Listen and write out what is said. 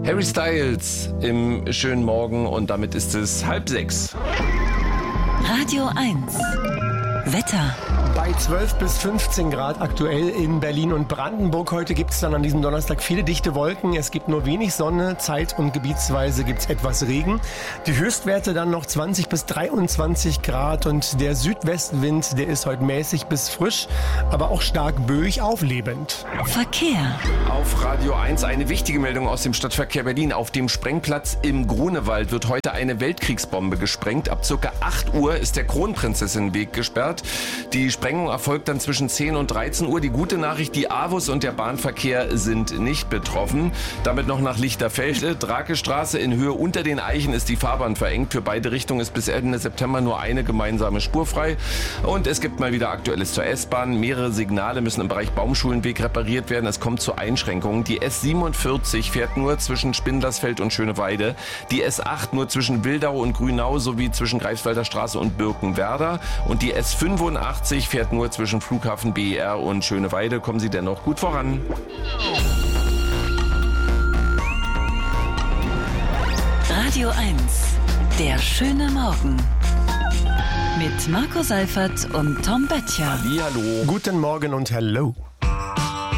Harry Styles im schönen Morgen und damit ist es 5:30. Radio 1. Wetter. Bei 12 bis 15 Grad aktuell in Berlin und Brandenburg. Heute gibt es dann an diesem Donnerstag viele dichte Wolken. Es gibt nur wenig Sonne, zeit- und gebietsweise gibt es etwas Regen. Die Höchstwerte dann noch 20 bis 23 Grad und der Südwestwind, der ist heute mäßig bis frisch, aber auch stark böig auflebend. Verkehr. Auf Radio 1 eine wichtige Meldung aus dem Stadtverkehr Berlin. Auf dem Sprengplatz im Grunewald wird heute eine Weltkriegsbombe gesprengt. Ab ca. 8 Uhr ist der Kronprinzessin-Weg gesperrt. Die Sprengung erfolgt dann zwischen 10 und 13 Uhr. Die gute Nachricht, die AWUS und der Bahnverkehr sind nicht betroffen. Damit noch nach Lichterfelde. Drakestraße in Höhe unter den Eichen ist die Fahrbahn verengt. Für beide Richtungen ist bis Ende September nur eine gemeinsame Spur frei. Und es gibt mal wieder Aktuelles zur S-Bahn. Mehrere Signale müssen im Bereich Baumschulenweg repariert werden. Es kommt zu Einschränkungen. Die S47 fährt nur zwischen Spindlersfeld und Schöneweide. Die S8 nur zwischen Wildau und Grünau sowie zwischen Greifswalder Straße und Birkenwerder. Und die S85 fährt nur zwischen Flughafen BER und Schöneweide. Kommen Sie dennoch gut voran. Radio 1. Der schöne Morgen. Mit Marco Seifert und Tom Böttcher. Hallihallo. Guten Morgen und hello.